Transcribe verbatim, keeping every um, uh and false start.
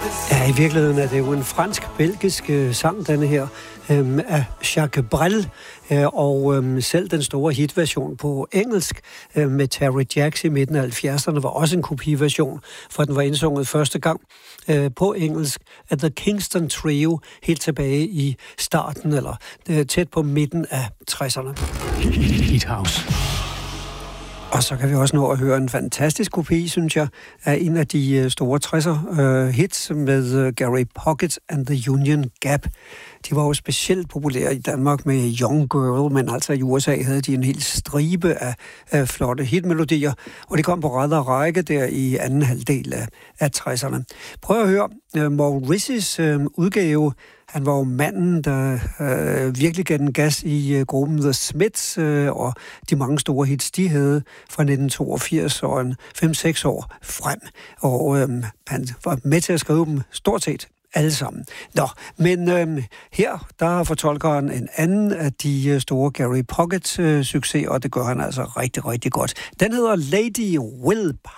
Ja, i virkeligheden er det jo en fransk-belgisk øh, sang, denne her, øh, af Jacques Brel, øh, og øh, selv den store hitversion på engelsk øh, med Terry Jacks i midten af halvfjerdserne var også en kopiversion, for den var indsunget første gang øh, på engelsk af The Kingston Trio, helt tilbage i starten, eller øh, tæt på midten af tresserne. Hit House. Og så kan vi også nå at høre en fantastisk kopi, synes jeg, af en af de store tresser øh, hits med uh, Gary Puckett and the Union Gap. De var jo specielt populære i Danmark med Young Girl, men altså i U S A havde de en hel stribe af, af flotte hitmelodier, og de kom på ræd og række der i anden halvdel af, af tresserne. Prøv at høre uh, Maurices uh, udgave. Han var jo manden, der øh, virkelig gav den gas i øh, gruppen The Smiths, øh, og de mange store hits, de havde fra nitten toogfirs og en fem seks år frem. Og øh, han var med til at skrive dem stort set alle sammen. Nå, men øh, her, der fortolker han en anden af de øh, store Gary Puckett-succeser, øh, og det gør han altså rigtig, rigtig godt. Den hedder Lady Will